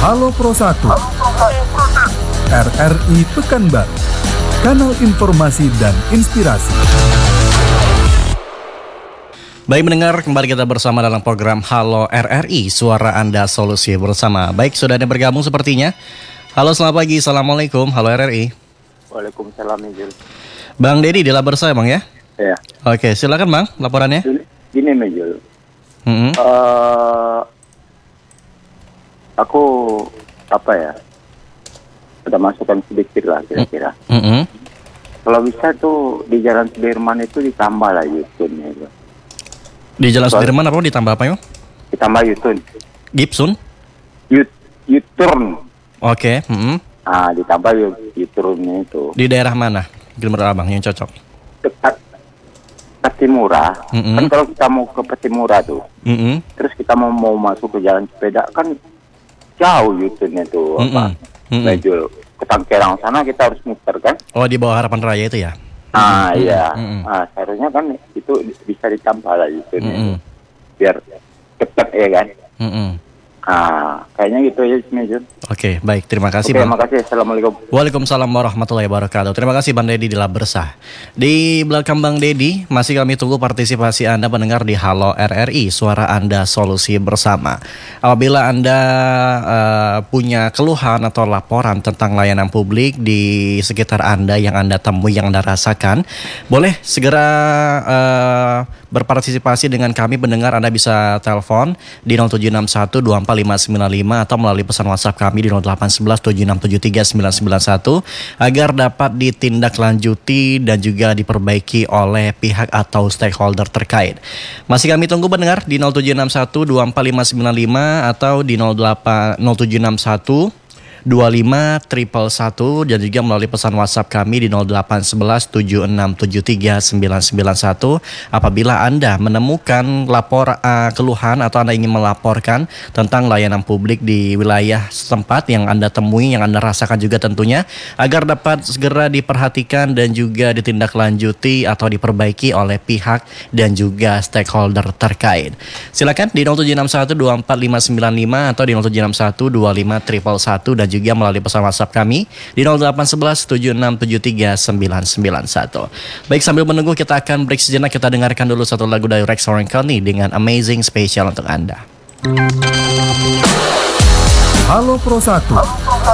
Halo Pro 1, RRI Pekanbaru, kanal informasi dan inspirasi. Baik mendengar, kembali kita bersama dalam program Halo RRI, suara Anda solusi bersama. Baik, sudah ada bergabung sepertinya. Halo, selamat pagi, Assalamualaikum, Halo RRI. Waalaikumsalam, Mijul. Bang Dedi di Laber saya, Bang ya? Ya. Oke, silakan Bang, laporannya. Gini, Mijul. Aku ada masukan sedikit lah kira-kira. Kalau bisa tuh di Jalan Sudirman itu ditambah lah Yutun itu. Di Jalan Sudirman apa ditambah apa yuk? Ditambah Yutun. Gibson? Yuturn. Oke. Ditambah Yuturnnya itu. Di daerah mana? Menurut Abang yang cocok? Dekat Patimura. Kan kalau kita mau ke Patimura tuh, terus kita mau masuk ke jalan sepeda kan jauh Yuturnnya tuh. Mijul. Ke Tangkerang sana kita harus muter kan? Oh, di bawah Harapan Raya itu ya? Iya. Seharusnya kan itu bisa ditambah lah Yuturnnya. Biar cepat ya kan? Kayaknya gitu ya Mijul. Oke, baik. Terima kasih Bang. Terima kasih. Assalamualaikum. Waalaikumsalam warahmatullahi wabarakatuh. Terima kasih Bang Dedi di Labersah. Di belakang Bang Dedi, masih kami tunggu partisipasi Anda pendengar di Halo RRI, suara Anda solusi bersama. Apabila Anda punya keluhan atau laporan tentang layanan publik di sekitar Anda yang Anda temui, yang Anda rasakan, boleh segera berpartisipasi dengan kami pendengar. Anda bisa telepon di 0761 24595 atau melalui pesan WhatsApp kami di 0811 7673 991 agar dapat ditindaklanjuti dan juga diperbaiki oleh pihak atau stakeholder terkait. Masih kami tunggu pendengar di 0761 24595 atau di 0761 25 111 dan juga melalui pesan WhatsApp kami di 0811 7673 991 apabila Anda menemukan keluhan atau Anda ingin melaporkan tentang layanan publik di wilayah setempat yang Anda temui, yang Anda rasakan juga tentunya, agar dapat segera diperhatikan dan juga ditindaklanjuti atau diperbaiki oleh pihak dan juga stakeholder terkait. Silakan di 0761 24595 atau di 0761 25 111 dan juga melalui pesan WhatsApp kami di 0811 7673 991. Baik, sambil menunggu kita akan break sejenak, kita dengarkan dulu satu lagu dari Rex Orenkoni dengan Amazing spesial untuk Anda. Halo Pro 1,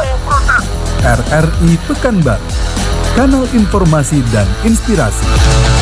RRI Pekanbaru, kanal informasi dan inspirasi.